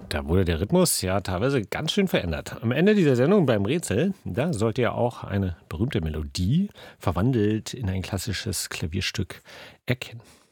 Da wurde der Rhythmus ja teilweise ganz schön verändert. Am Ende dieser Sendung beim Rätsel, da sollt ihr auch eine berühmte Melodie verwandelt in ein klassisches Klavierstück erkennen.